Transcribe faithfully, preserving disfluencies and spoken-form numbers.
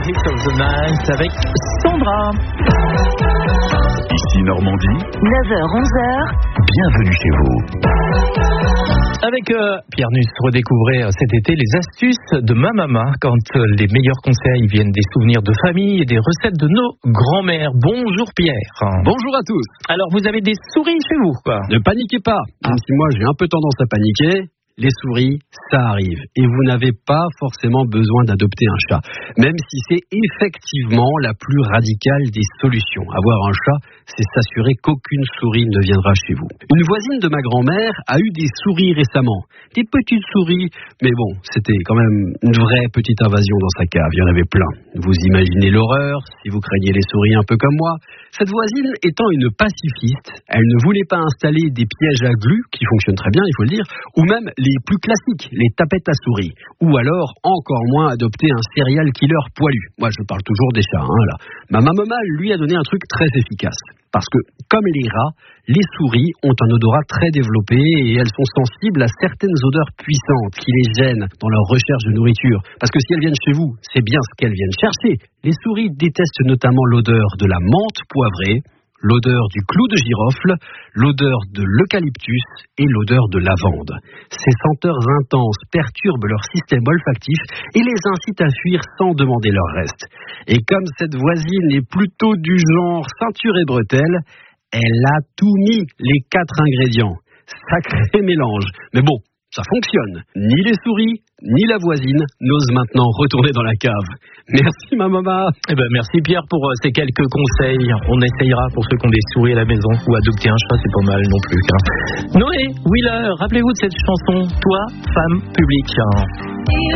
Hit of the Night avec Sandra. Ici Normandie. neuf heures onze heures. Bienvenue chez vous. Avec euh, Pierre Nuss, redécouvrez euh, cet été les astuces de ma maman quand euh, les meilleurs conseils viennent des souvenirs de famille et des recettes de nos grands-mères. Bonjour Pierre. Bonjour à tous. Alors vous avez des souris chez vous, quoi? Ne paniquez pas, même si moi j'ai un peu tendance à paniquer. Les souris, ça arrive. Et vous n'avez pas forcément besoin d'adopter un chat. Même si c'est effectivement la plus radicale des solutions. Avoir un chat, c'est s'assurer qu'aucune souris ne viendra chez vous. Une voisine de ma grand-mère a eu des souris récemment. Des petites souris. Mais bon, c'était quand même une vraie petite invasion dans sa cave. Il y en avait plein. Vous imaginez l'horreur, si vous craignez les souris un peu comme moi. Cette voisine étant une pacifiste, elle ne voulait pas installer des pièges à glu, qui fonctionnent très bien, il faut le dire, ou même les plus classiques, les tapettes à souris, ou alors encore moins adopter un serial killer poilu. Moi je parle toujours des chats, hein, là. Ma maman lui a donné un truc très efficace, parce que comme les rats, les souris ont un odorat très développé et elles sont sensibles à certaines odeurs puissantes qui les gênent dans leur recherche de nourriture. Parce que si elles viennent chez vous, c'est bien ce qu'elles viennent chercher. Les souris détestent notamment l'odeur de la menthe poivrée, l'odeur du clou de girofle, l'odeur de l'eucalyptus et l'odeur de lavande. Ces senteurs intenses perturbent leur système olfactif et les incitent à fuir sans demander leur reste. Et comme cette voisine est plutôt du genre ceinture et bretelles, elle a tout mis, les quatre ingrédients. Sacré mélange. Mais bon, ça fonctionne. Ni les souris, ni la voisine n'osent maintenant retourner dans la cave. Merci ma maman. Eh ben, merci Pierre pour euh, ces quelques conseils. On essayera pour ceux qui ont des souris à la maison, ou adopter un chat, c'est pas mal non plus. Hein. Noé, Wheeler, rappelez-vous de cette chanson, Toi, femme publique.